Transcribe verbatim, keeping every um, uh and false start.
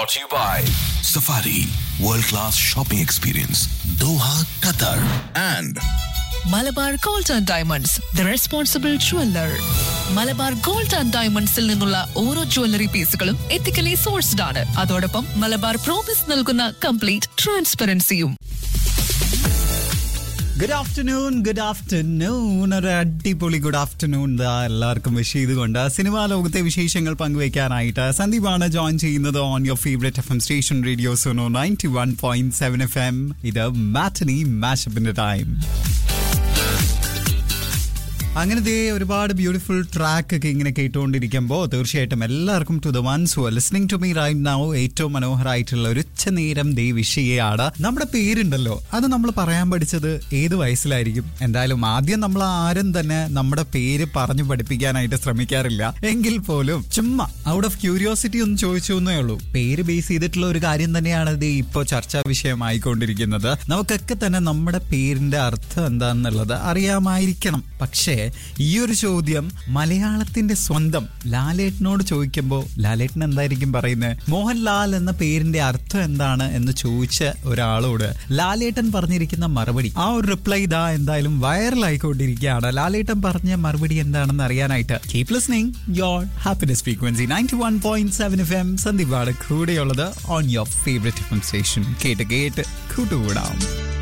brought to you by Safari World Class Shopping Experience, Doha, Qatar, and Malabar gold and diamonds the responsible jeweller. Malabar gold and ഡയമണ്ട്സിൽ നിന്നുള്ള ഓരോ jewellery പീസുകളും ethically sourced ആണ്. അതോടൊപ്പം Malabar promise നൽകുന്ന complete ട്രാൻസ്പെറൻസിയും. Good afternoon good afternoon ഒരു അടിപൊളി good afternoon ദാ എല്ലാവർക്കും വിഷ് ചെയ്തുകൊണ്ട് സിനിമാ ലോകത്തെ വിശേഷങ്ങൾ പങ്കുവയ്ക്കാനായിട്ട് സന്ദീപാണ് ജോയിൻ ചെയ്യുന്നത് on your favourite F M station radio Suno ninety one point seven F M. ഇത് മാറ്റനി മാഷപ്പിന്റെ ടൈം. അങ്ങനത്തെ ഒരുപാട് ബ്യൂട്ടിഫുൾ ട്രാക്ക് ഒക്കെ ഇങ്ങനെ കേട്ടുകൊണ്ടിരിക്കുമ്പോൾ തീർച്ചയായിട്ടും എല്ലാവർക്കും to the ones who are listening to me right now ഏറ്റവും മനോഹരമായിട്ടുള്ള ഒരു ഉച്ചനേരം ദേ വിഷയമാണ്. നമ്മുടെ പേരുണ്ടല്ലോ, അത് നമ്മൾ പറയാൻ പഠിച്ചത് ഏത് വയസ്സിലായിരിക്കും? എന്തായാലും ആദ്യം നമ്മൾ ആരും തന്നെ നമ്മുടെ പേര് പറഞ്ഞു പഠിപ്പിക്കാനായിട്ട് ശ്രമിക്കാറില്ല. എങ്കിൽ പോലും ചുമ്മാ ഔട്ട് ഓഫ് ക്യൂരിയോസിറ്റി ഒന്ന് ചോദിച്ചു എന്നേ ഉള്ളൂ. പേര് ബേസ് ചെയ്തിട്ടുള്ള ഒരു കാര്യം തന്നെയാണ് ഇത് ഇപ്പോൾ ചർച്ചാ വിഷയമായിക്കൊണ്ടിരിക്കുന്നത്. നമുക്കൊക്കെ തന്നെ നമ്മുടെ പേരിന്റെ അർത്ഥം എന്താണെന്നുള്ളത് അറിയാമായിരിക്കണം. പക്ഷേ ഈ ഒരു ചോദ്യം മലയാളത്തിന്റെ സ്വന്തം ലാലേട്ടനോട് ചോദിക്കുമ്പോൾ ലാലേട്ടൻ എന്തായിരിക്കും പറയുന്നത്? മോഹൻലാൽ എന്ന പേരിന്റെ അർത്ഥം എന്താണ് എന്ന് ചോദിച്ച ഒരാളോട് ലാലേട്ടൻ പറഞ്ഞിരിക്കുന്ന മറുപടി, ആ ഒരു റിപ്ലൈ ഇതാ എന്തായാലും വൈറലായിക്കൊണ്ടിരിക്കുകയാണ്. ലാലേട്ടൻ പറഞ്ഞ മറുപടി എന്താണെന്ന് അറിയാനായിട്ട് keep listening your happiness frequency ninety one point seven F M. സന്ദീപാണ് കൂടെയുള്ളത് on your favourite F M station. കേട്ട് കേട്ട് കൂട്ടുകൂടാം.